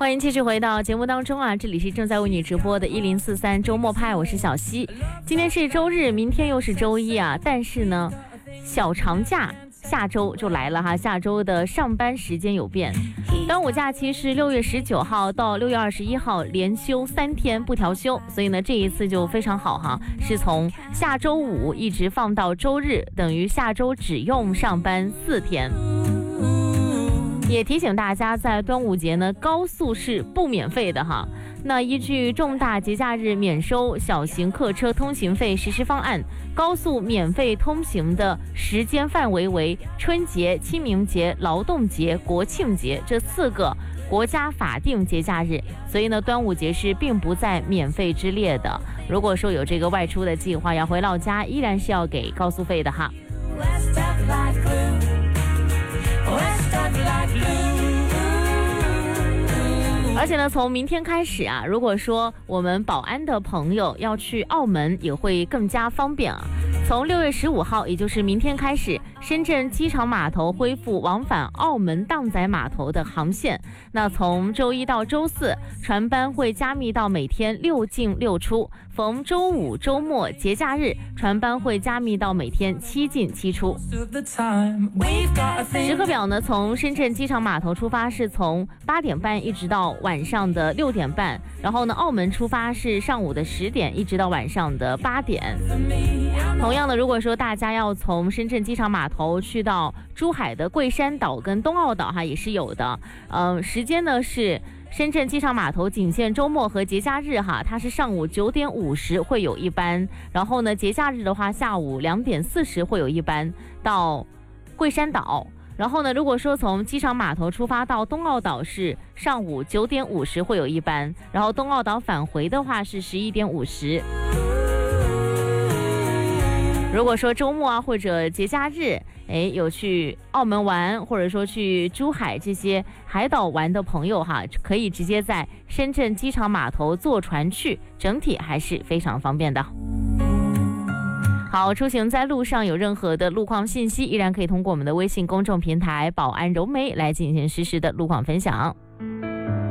欢迎继续回到节目当中啊！这里是正在为你直播的1043周末派，我是小溪。今天是周日，明天又是周一啊！但是呢，小长假下周就来了哈，下周的上班时间有变。端午假期是6月19号到6月21号，连休3天不调休，所以呢这一次就非常好哈，是从下周五一直放到周日，等于下周只用上班4天。也提醒大家，在端午节呢，高速是不免费的哈。那依据重大节假日免收小型客车通行费实施方案，高速免费通行的时间范围为春节、清明节、劳动节、国庆节这4个国家法定节假日，所以呢，端午节是并不在免费之列的。如果说有这个外出的计划要回老家，依然是要给高速费的哈。而且呢，从明天开始啊，如果说我们宝安的朋友要去澳门，也会更加方便啊。从6月15号，也就是明天开始，深圳机场码头恢复往返澳门荡仔码头的航线。那从周一到周四，船班会加密到每天6进6出；逢周五、周末、节假日，船班会加密到每天7进7出。时刻表呢，从深圳机场码头出发是从8点半一直到晚上的6点半，然后呢，澳门出发是上午的10点一直到晚上的8点。同样的，如果说大家要从深圳机场码头去到珠海的桂山岛跟东澳岛哈，也是有的。时间呢是深圳机场码头仅限周末和节假日哈，它是上午9点50会有一班，然后呢节假日的话下午2点40会有一班到桂山岛。然后呢，如果说从机场码头出发到东澳岛是上午9点50会有一班，然后东澳岛返回的话是11点50。如果说周末啊或者节假日，有去澳门玩，或者说去珠海这些海岛玩的朋友哈，可以直接在深圳机场码头坐船去，整体还是非常方便的。好，出行在路上有任何的路况信息，依然可以通过我们的微信公众平台宝安柔美来进行实时的路况分享。